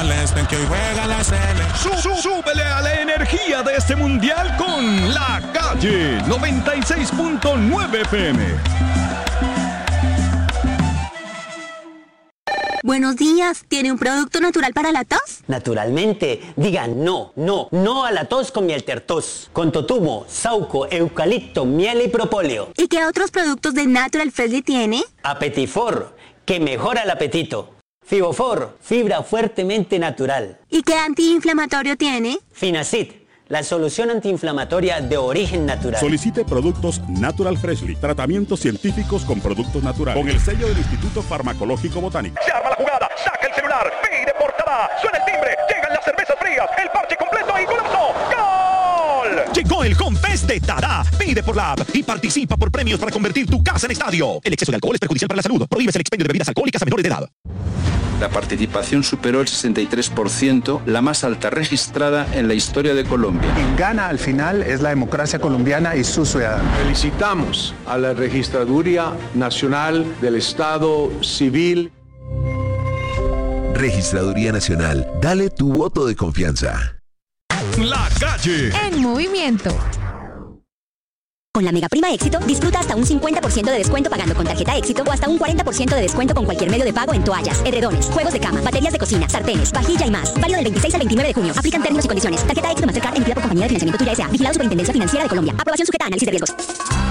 molesten que hoy juega la Sele. Súbele a la energía de este mundial con La Calle 96.9 FM. Buenos días, ¿tiene un producto natural para la tos? Naturalmente, diga no a la tos con miel tertos, con totumo, sauco, eucalipto, miel y propóleo. ¿Y qué otros productos de Natural Freshly tiene? Apetifor, que mejora el apetito. Fibofor, fibra fuertemente natural. ¿Y qué antiinflamatorio tiene? Finacid, la solución antiinflamatoria de origen natural. Solicite productos Natural Freshly, tratamientos científicos con productos naturales, con el sello del Instituto Farmacológico Botánico. Se arma la jugada, saca el celular, pide portada, suena el timbre, llegan las cervezas frías, el parche completo y golazo. ¡Gol! Llegó el Confes de Dada. Pide por la app y participa por premios para convertir tu casa en estadio. El exceso de alcohol es perjudicial para la salud. Prohíbes el expendio de bebidas alcohólicas a menores de edad. La participación superó el 63%, la más alta registrada en la historia de Colombia. Quien gana al final es la democracia colombiana y sus ciudadanos. Felicitamos a la Registraduría Nacional del Estado Civil. Registraduría Nacional, dale tu voto de confianza. La Calle en movimiento. Con la Mega Prima Éxito, disfruta hasta un 50% de descuento pagando con tarjeta Éxito o hasta un 40% de descuento con cualquier medio de pago en toallas, edredones, juegos de cama, baterías de cocina, sartenes, vajilla y más. Válido del 26 al 29 de junio. Aplican términos y condiciones. Tarjeta Éxito Mastercard emitida por Compañía de Financiamiento Tuya S.A. Vigilado Superintendencia Financiera de Colombia. Aprobación sujeta a análisis de riesgos.